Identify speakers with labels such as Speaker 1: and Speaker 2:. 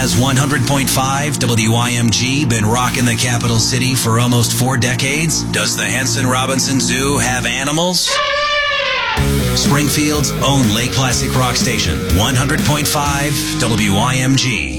Speaker 1: Has 100.5 WIMG been rocking the capital city for almost 4 decades? Does the Henson Robinson Zoo have animals? Springfield's own Lake Placid rock station, 100.5 WIMG.